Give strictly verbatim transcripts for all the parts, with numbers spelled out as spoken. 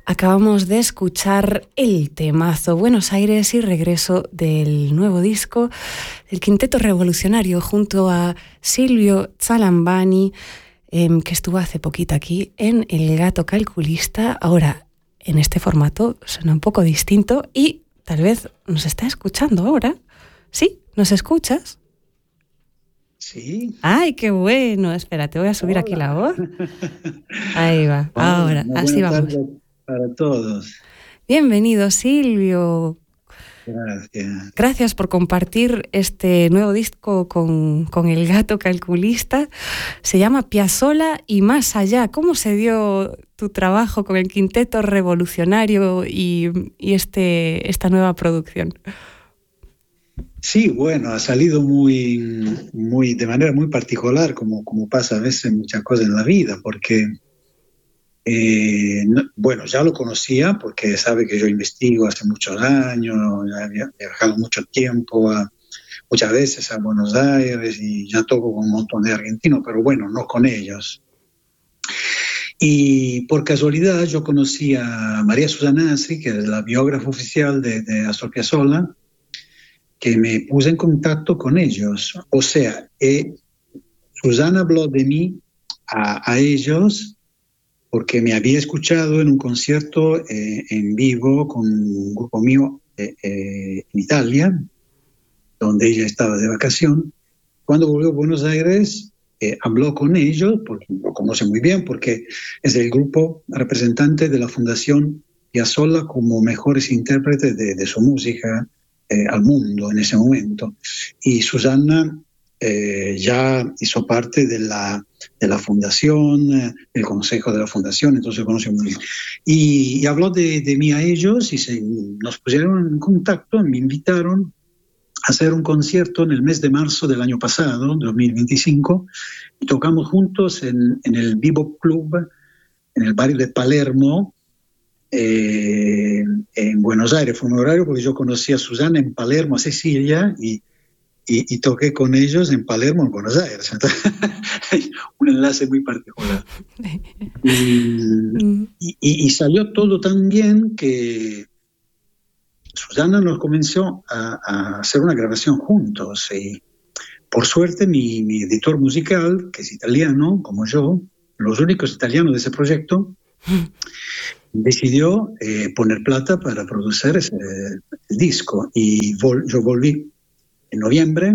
Acabamos de escuchar el temazo Buenos Aires y regreso del nuevo disco del Quinteto Revolucionario junto a Silvio Zalambani, eh, que estuvo hace poquito aquí en El Gato Calculista. Ahora, en este formato suena un poco distinto y tal vez nos está escuchando ahora. ¿Sí? ¿Nos escuchas? Sí. ¡Ay, qué bueno! Espera, te voy a subir Hola. Aquí la voz. Ahí va. Hola, ahora, así vamos. Para todos. Bienvenido, Silvio. Gracias. Gracias por compartir este nuevo disco con, con El Gato Calculista. Se llama Piazzolla y más allá. ¿Cómo se dio tu trabajo con el Quinteto Revolucionario y, y este, esta nueva producción? Sí, bueno, ha salido muy, muy, de manera muy particular, como, como pasa a veces muchas cosas en la vida, porque Eh, no, bueno, ya lo conocía porque sabe que yo investigo hace muchos años, ya había viajado mucho tiempo, a, muchas veces a Buenos Aires y ya toco con un montón de argentinos, pero bueno, no con ellos. Y por casualidad yo conocí a María Susana Asri, que es la biógrafa oficial de, de Astor Piazzolla, que me puse en contacto con ellos. O sea, eh, Susana habló de mí a, a ellos porque me había escuchado en un concierto eh, en vivo con un grupo mío eh, eh, en Italia, donde ella estaba de vacación. Cuando volvió a Buenos Aires, eh, habló con ellos, porque lo conoce muy bien, porque es el grupo representante de la Fundación Piazzolla como mejores intérpretes de, de su música eh, al mundo en ese momento. Y Susana eh, ya hizo parte de la, de la fundación, eh, el consejo de la fundación, entonces conoce muy bien. Y, y habló de, de mí a ellos y se, nos pusieron en contacto, me invitaron a hacer un concierto en el mes de marzo del año pasado, dos mil veinticinco, y tocamos juntos en, en el Bebop Club, en el barrio de Palermo, eh, en Buenos Aires. Fue un horario porque yo conocí a Susana en Palermo, a Cecilia, y Y, y toqué con ellos en Palermo, en Buenos Aires. Entonces, un enlace muy particular. Y, y, y salió todo tan bien que Susana nos comenzó a, a hacer una grabación juntos. Y por suerte, mi, mi editor musical, que es italiano, como yo, los únicos italianos de ese proyecto, decidió eh, poner plata para producir ese, el disco. Y vol, yo volví en noviembre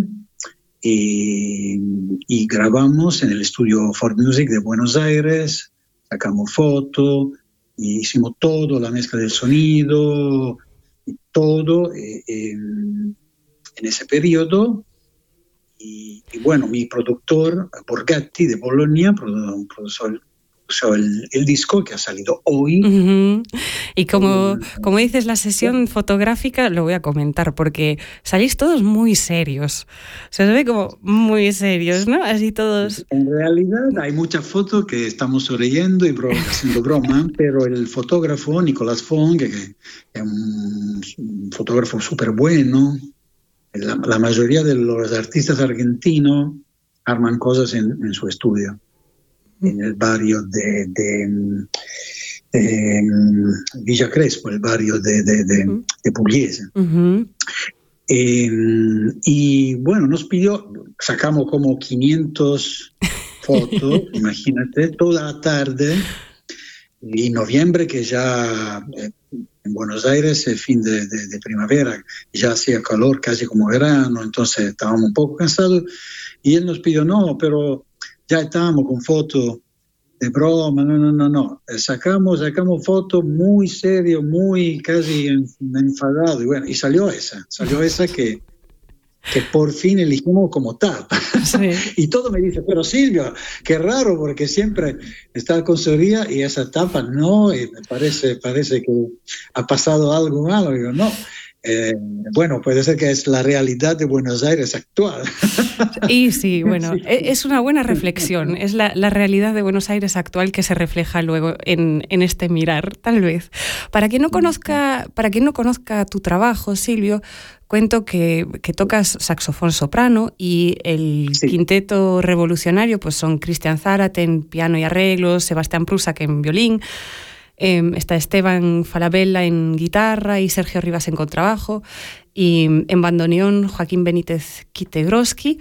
y, y grabamos en el estudio Ford Music de Buenos Aires, sacamos fotos, hicimos todo, la mezcla del sonido, y todo eh, eh, en ese periodo. Y, y bueno, mi productor, Borgatti de Bolonia, produjo el, el disco que ha salido hoy. Uh-huh. Y como, como dices, la sesión fotográfica, lo voy a comentar, porque salís todos muy serios. Se ve como muy serios, ¿no? Así todos. En realidad hay muchas fotos que estamos sonriendo y bro, haciendo broma, pero el fotógrafo, Nicolás Fong, que, que es un, un fotógrafo súper bueno, la, la mayoría de los artistas argentinos arman cosas en, en su estudio, en el barrio de, de, de Villa Crespo, el barrio de, de, de, uh-huh. de Pugliese. Uh-huh. Eh, y bueno, nos pidió, sacamos como quinientas fotos, imagínate, toda la tarde, y noviembre que ya eh, en Buenos Aires, el fin de, de, de primavera, ya hacía calor casi como verano, entonces estábamos un poco cansados, y él nos pidió, no, pero ya estábamos con fotos de broma, no, no, no, no, sacamos, sacamos fotos muy serios, muy casi enfadados, y bueno, y salió esa, salió esa que, que por fin elegimos como tapa. Sí. Y todo me dice, pero Silvio, qué raro, porque siempre está con Soria y esa tapa no, y me parece, parece que ha pasado algo malo, y digo, no. Eh, bueno, puede ser que es la realidad de Buenos Aires actual. Y sí, bueno, sí. Es una buena reflexión, es la, la realidad de Buenos Aires actual que se refleja luego en, en este mirar, tal vez. Para quien no conozca, para quien no conozca tu trabajo, Silvio, cuento que, que tocas saxofón soprano y el sí. Quinteto Revolucionario pues son Cristian Zárate en piano y arreglos, Sebastián Prusak en violín. Eh, está Esteban Falabella en guitarra y Sergio Rivas en contrabajo, y en bandoneón Joaquín Benítez Kitegroski.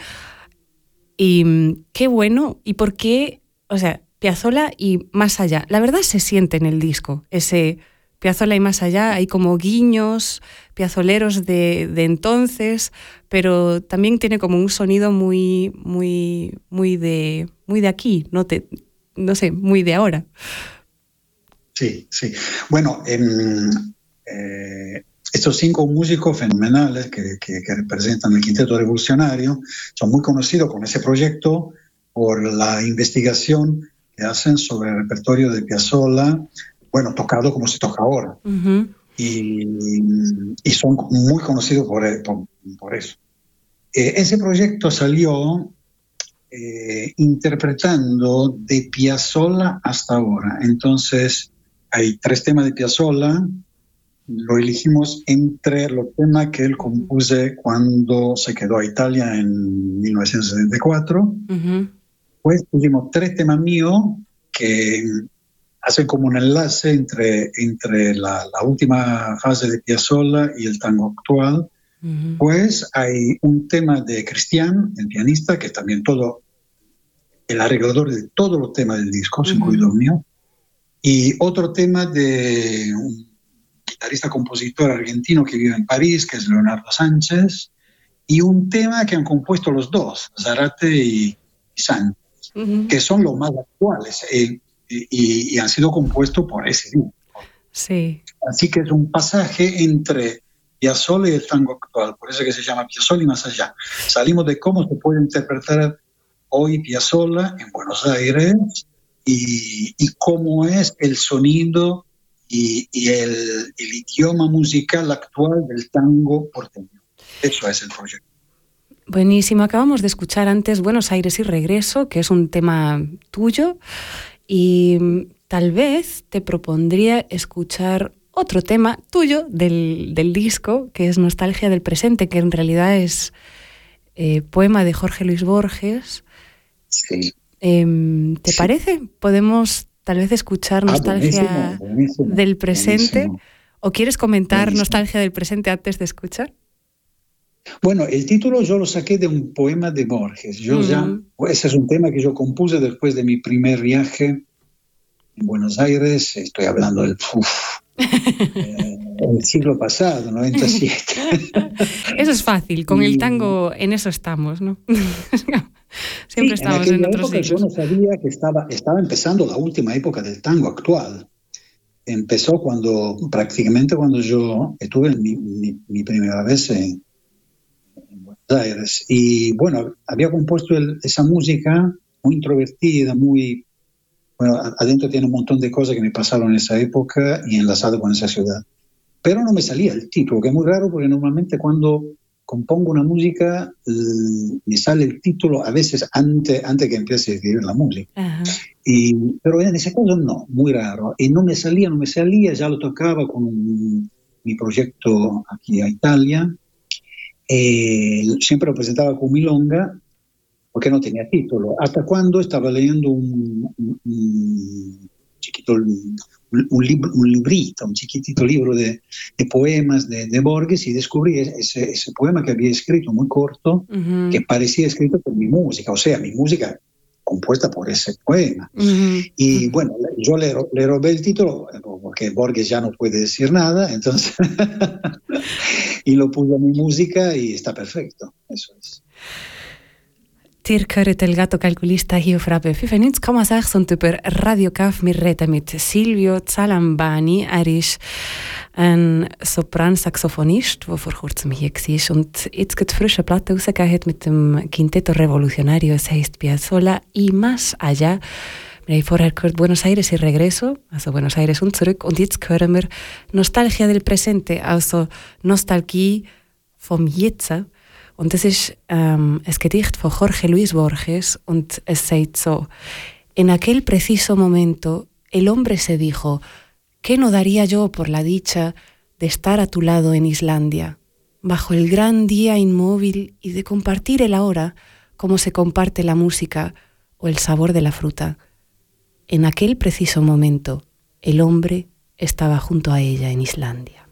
Y qué bueno, y por qué, o sea, Piazzolla y Más Allá. La verdad se siente en el disco, ese Piazzolla y Más Allá, hay como guiños piazzoleros de, de entonces, pero también tiene como un sonido muy, muy, muy de, muy de aquí, no, te, no sé, muy de ahora. Sí, sí. Bueno, eh, eh, estos cinco músicos fenomenales que, que, que representan el Quinteto Revolucionario son muy conocidos con ese proyecto por la investigación que hacen sobre el repertorio de Piazzolla, bueno, tocado como se toca ahora. Uh-huh. Y, y son muy conocidos por, por, por eso. Eh, ese proyecto salió eh, interpretando de Piazzolla hasta ahora. Entonces, hay tres temas de Piazzolla, lo elegimos entre los temas que él compuso cuando se quedó a Italia en mil novecientos setenta y cuatro. Uh-huh. Pues pusimos tres temas míos que hacen como un enlace entre, entre la, la última fase de Piazzolla y el tango actual. Uh-huh. Pues hay un tema de Cristian, el pianista, que es también todo el arreglador de todos los temas del disco, uh-huh. incluido el mío. Y otro tema de un guitarrista-compositor argentino que vive en París, que es Leonardo Sánchez, y un tema que han compuesto los dos, Zarate y, y Sánchez, uh-huh. que son los más actuales y, y, y han sido compuestos por ese disco. Sí. Así que es un pasaje entre Piazzolla y el tango actual, por eso que se llama Piazzolla y Más Allá. Salimos de cómo se puede interpretar hoy Piazzolla en Buenos Aires, Y, y cómo es el sonido y, y el, el idioma musical actual del tango porteño. Eso es el proyecto. Buenísimo. Acabamos de escuchar antes Buenos Aires y Regreso, que es un tema tuyo, y tal vez te propondría escuchar otro tema tuyo del, del disco, que es Nostalgia del Presente, que en realidad es eh, poema de Jorge Luis Borges. Sí. Eh, ¿Te sí. parece? ¿Podemos tal vez escuchar Nostalgia ah, buenísimo, buenísimo, del Presente? Buenísimo. ¿O quieres comentar buenísimo. Nostalgia del Presente antes de escuchar? Bueno, el título yo lo saqué de un poema de Borges. Yo mm. ya, ese es un tema que yo compuse después de mi primer viaje en Buenos Aires. Estoy hablando del uf, eh, el siglo pasado, noventa y siete. Eso es fácil, con y, el tango en eso estamos, ¿no? Siempre sí, estamos en, en otros época siglos. Yo no sabía que estaba, estaba empezando la última época del tango actual. Empezó cuando, prácticamente cuando yo estuve mi, mi, mi primera vez en, en Buenos Aires. Y bueno, había compuesto el, esa música muy introvertida, muy... Bueno, adentro tiene un montón de cosas que me pasaron en esa época y enlazado con esa ciudad. Pero no me salía el título, que es muy raro porque normalmente cuando compongo una música, eh, me sale el título a veces antes, antes que empiece a escribir la música. Uh-huh. Y, pero en ese caso no, muy raro. Y no me salía, no me salía, ya lo tocaba con un, mi proyecto aquí a Italia. Eh, siempre lo presentaba con milonga, porque no tenía título. Hasta cuando estaba leyendo un, un, un chiquito... Un, Un, libro, un librito, un chiquitito libro de, de poemas de, de Borges y descubrí ese, ese poema que había escrito muy corto, uh-huh. que parecía escrito por mi música, o sea, mi música compuesta por ese poema. Uh-huh. Y bueno, yo le, le robé el título porque Borges ya no puede decir nada, entonces y lo puse a mi música y está perfecto, eso es. Dirk hört el gato calculista hier auf Radio fünfundneunzig Komma sechs und über Radio Caf wir reden mit Silvio Zalambani. Er ist ein Sopran-Saxophonist, der vor kurzem hier war und jetzt gerade frische Platte rausgegeben hat mit dem Quinteto Revolucionario. Es heisst Piazzolla y Más Allá. Wir haben vorher gehört Buenos Aires y Regreso, also Buenos Aires und zurück. Und jetzt hören wir Nostalgia del Presente, also Nostalgie vom Jetzt. Und das ist ähm, ein Gedicht von Jorge Luis Borges und es sagt so: En aquel preciso momento el hombre se dijo, ¿qué no daría yo por la dicha de estar a tu lado en Islandia, bajo el gran día inmóvil y de compartir el ahora como se comparte la música o el sabor de la fruta? En aquel preciso momento el hombre estaba junto a ella en Islandia.